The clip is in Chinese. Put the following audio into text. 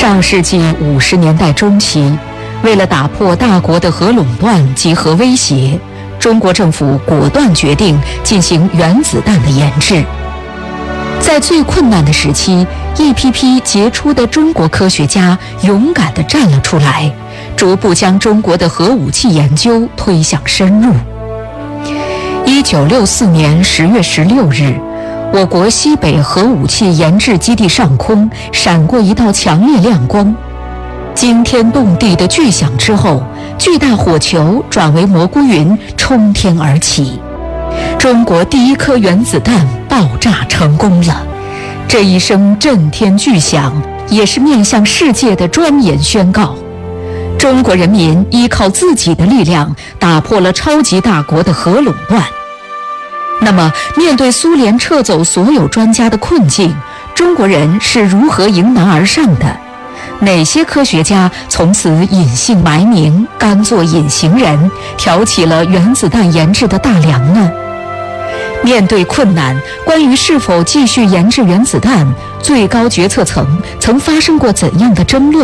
上世纪50年代中期，为了打破大国的核垄断及核威胁，中国政府果断决定进行原子弹的研制。在最困难的时期，一批批杰出的中国科学家勇敢地站了出来，逐步将中国的核武器研究推向深入。1964年10月16日，我国西北核武器研制基地上空闪过一道强烈亮光，惊天动地的巨响之后，巨大火球转为蘑菇云冲天而起，中国第一颗原子弹爆炸成功了。这一声震天巨响，也是面向世界的庄严宣告：中国人民依靠自己的力量，打破了超级大国的核垄断。那么，面对苏联撤走所有专家的困境，中国人是如何迎难而上的？哪些科学家从此隐姓埋名，甘做隐形人，挑起了原子弹研制的大梁呢？面对困难，关于是否继续研制原子弹，最高决策层曾发生过怎样的争论？